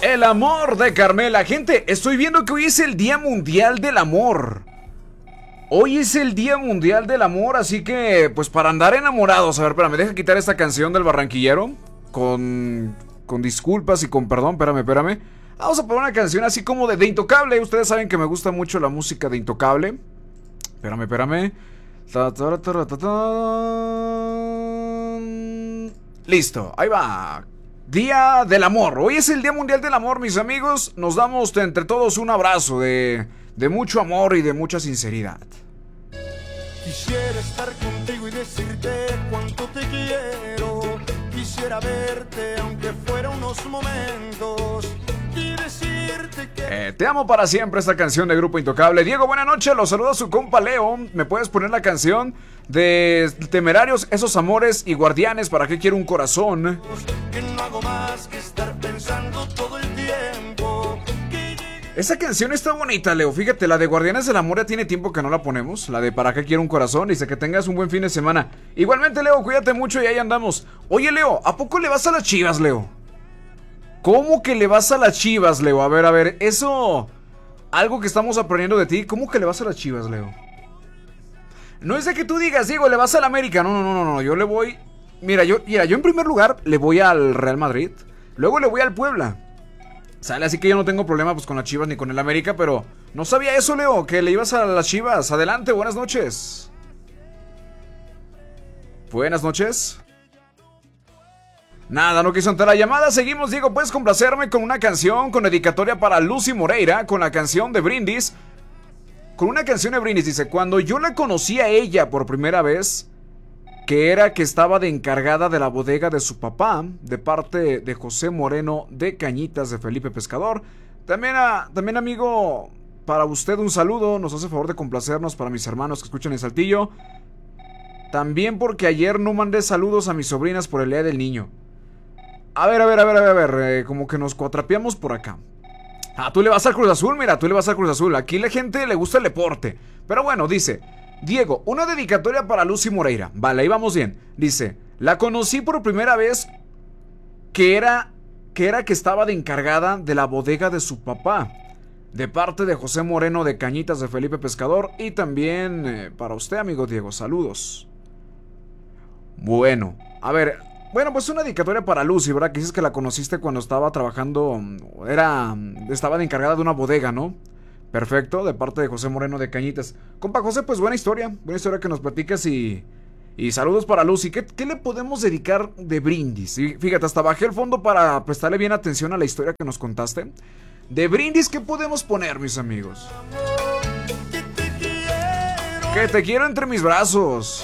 El amor de Carmela. Gente, estoy viendo que hoy es el Día Mundial del Amor. Hoy es el Día Mundial del Amor, así que, pues para andar enamorados. A ver, espérame, deja quitar esta canción del Barranquillero. Con disculpas y con perdón, espérame. Vamos a poner una canción así como de Intocable. Ustedes saben que me gusta mucho la música de Intocable. Espérame. Listo, ahí va. Día del Amor. Hoy es el Día Mundial del Amor, mis amigos. Nos damos entre todos un abrazo de mucho amor y de mucha sinceridad. Quisiera estar contigo y decirte cuánto te quiero. Quisiera verte aunque fuera unos momentos y decirte que te amo para siempre, esta canción de Grupo Intocable. Diego, buena noche, los saluda su compa Leo. ¿Me puedes poner la canción de Temerarios, Esos Amores y Guardianes? ¿Para qué quiero un corazón? que no hago más que estar pensando todo el tiempo. Esa canción está bonita, Leo. Fíjate, la de Guardianes del Amor ya tiene tiempo que no la ponemos. La de ¿Para qué quiero un corazón? Dice que tengas un buen fin de semana. Igualmente, Leo, cuídate mucho y ahí andamos. Oye, Leo, ¿a poco le vas a las Chivas, Leo? ¿Cómo que le vas a las Chivas, Leo? A ver, eso... Algo que estamos aprendiendo de ti. ¿Cómo que le vas a las Chivas, Leo? No es de que tú digas, Diego, le vas al América. No, yo le voy... Mira, yo en primer lugar le voy al Real Madrid. Luego le voy al Puebla. Sale, así que yo no tengo problema pues con las Chivas ni con el América, pero no sabía eso, Leo, que le ibas a las Chivas. Adelante, buenas noches. Buenas noches. Nada, no quiso entrar la llamada. Seguimos, Diego, puedes complacerme con una canción con dedicatoria para Lucy Moreira, con la canción de Brindis. Con una canción de Brindis, dice, cuando yo la conocí a ella por primera vez, que era que estaba de encargada de la bodega de su papá, de parte de José Moreno de Cañitas de Felipe Pescador. También amigo, para usted un saludo, nos hace favor de complacernos para mis hermanos que escuchan en Saltillo. También porque ayer no mandé saludos a mis sobrinas por el Día del Niño. A ver, como que nos cuatrapeamos por acá. Ah, tú le vas al Cruz Azul, mira, tú le vas al Cruz Azul. Aquí la gente le gusta el deporte. Pero bueno, dice... Diego, una dedicatoria para Lucy Moreira. Vale, ahí vamos bien. Dice, la conocí por primera vez que era que estaba de encargada de la bodega de su papá, de parte de José Moreno de Cañitas de Felipe Pescador. Y también para usted, amigo Diego, saludos. Bueno, pues una dedicatoria para Lucy, ¿verdad? Que dices que la conociste cuando estaba trabajando, estaba de encargada de una bodega, ¿no? Perfecto, de parte de José Moreno de Cañitas. Compa José, pues buena historia que nos platicas y saludos para Lucy. ¿Qué le podemos dedicar de Brindis? Y fíjate, hasta bajé el fondo para prestarle bien atención a la historia que nos contaste. De Brindis, ¿qué podemos poner, mis amigos? Que te quiero entre mis brazos.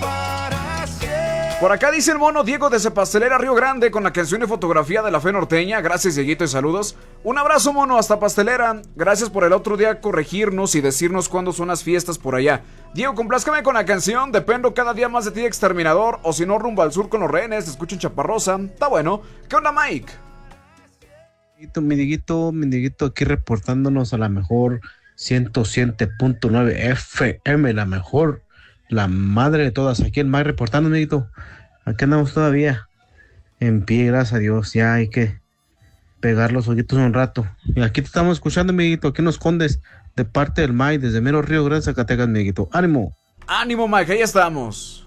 Por acá dice el mono Diego desde Pastelera Río Grande con la canción y fotografía de la Fe Norteña. Gracias, Dieguito, y saludos. Un abrazo, mono, hasta Pastelera. Gracias por el otro día corregirnos y decirnos cuándo son las fiestas por allá. Diego, complázcame con la canción Dependo cada día más de ti, Exterminador. O si no, Rumbo al Sur con los Rehenes. Te escucho en Chaparrosa. Está bueno. ¿Qué onda, Mike? Mi Dieguito, aquí reportándonos a la mejor 107.9 FM, la mejor, la madre de todas. Aquí el Mike reportando, amiguito. Aquí andamos todavía en pie, gracias a Dios. Ya hay que pegar los ojitos un rato. Y aquí te estamos escuchando, amiguito. Aquí nos Condes, de parte del Mike, desde Mero Río Grande, Zacatecas, amiguito. ¡Ánimo! ¡Ánimo, Mike! Ahí estamos.